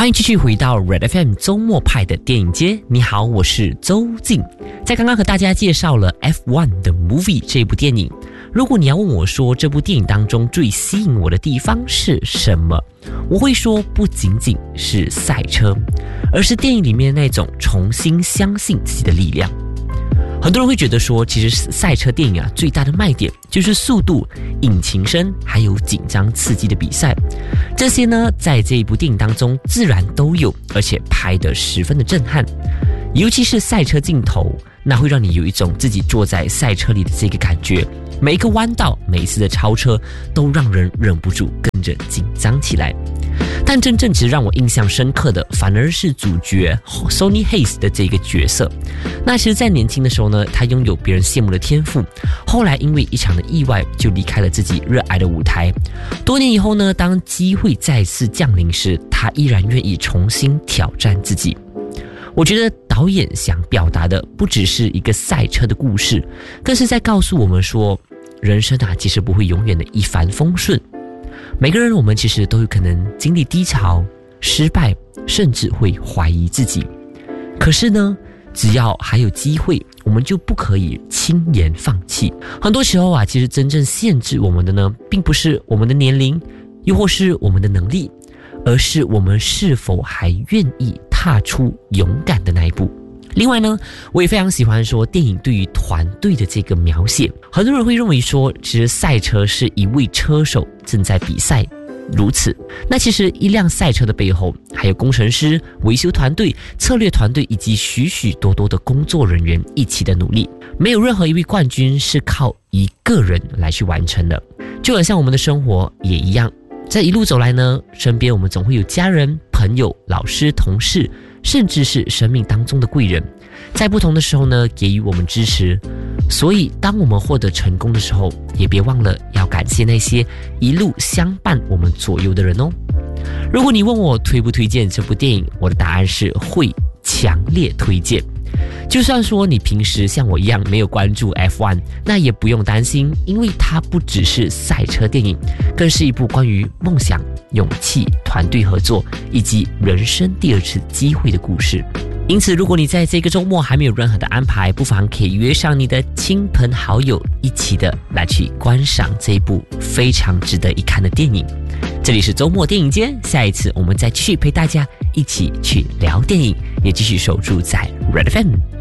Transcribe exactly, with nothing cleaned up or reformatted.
欢迎继续回到 Red F M 周末派的电影街。你好，我是周静。在刚刚和大家介绍了 F 一 的 Movie 这部电影，如果你要问我说这部电影当中最吸引我的地方是什么，我会说不仅仅是赛车，而是电影里面那种重新相信自己的力量。很多人会觉得说，其实赛车电影啊，最大的卖点就是速度、引擎声，还有紧张刺激的比赛。这些呢，在这一部电影当中自然都有，而且拍得十分的震撼。尤其是赛车镜头，那会让你有一种自己坐在赛车里的这个感觉。每一个弯道，每一次的超车，都让人忍不住跟着紧张起来。但真正其实让我印象深刻的，反而是主角 Sonny Hayes 的这个角色。那其实在年轻的时候呢，他拥有别人羡慕的天赋，后来因为一场的意外就离开了自己热爱的舞台。多年以后呢，当机会再次降临时，他依然愿意重新挑战自己。我觉得导演想表达的不只是一个赛车的故事，更是在告诉我们说，人生啊，其实不会永远的一帆风顺。每个人我们其实都有可能经历低潮、失败，甚至会怀疑自己。可是呢，只要还有机会，我们就不可以轻言放弃。很多时候啊，其实真正限制我们的呢，并不是我们的年龄，又或是我们的能力，而是我们是否还愿意踏出勇敢的那一步。另外呢，我也非常喜欢说电影对于团队的这个描写。很多人会认为说，其实赛车是一位车手正在比赛，如此。那其实一辆赛车的背后，还有工程师、维修团队、策略团队以及许许多多的工作人员一起的努力。没有任何一位冠军是靠一个人来去完成的。就很像我们的生活也一样，在一路走来呢，身边我们总会有家人、朋友、老师、同事，甚至是生命当中的贵人，在不同的时候呢，给予我们支持。所以当我们获得成功的时候，也别忘了要感谢那些一路相伴我们左右的人哦。如果你问我推不推荐这部电影，我的答案是会，强烈推荐。就算说你平时像我一样没有关注 F 一， 那也不用担心，因为它不只是赛车电影，更是一部关于梦想、勇气、团队合作以及人生第二次机会的故事。因此，如果你在这个周末还没有任何的安排，不妨可以约上你的亲朋好友，一起的来去观赏这一部非常值得一看的电影。这里是周末电影街，下一次我们再继续陪大家一起去聊电影，也继续守住在 Red F M。